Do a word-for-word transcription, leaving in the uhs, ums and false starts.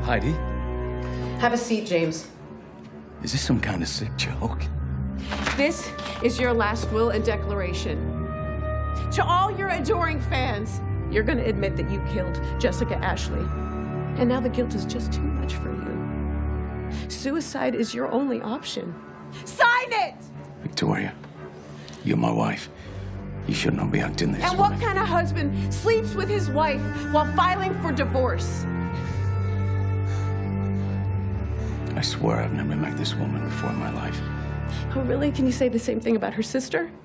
Heidi? Have a seat, James. Is this some kind of sick joke? This is your last will and declaration. To all your adoring fans, you're going to admit that you killed Jessica Ashley. And now the guilt is just too much for you. Suicide is your only option. Sign it! Victoria, you're my wife. You should not be acting this way. And what kind of husband sleeps with his wife while filing for divorce? I swear I've never met this woman before in my life. Oh, really? Can you say the same thing about her sister?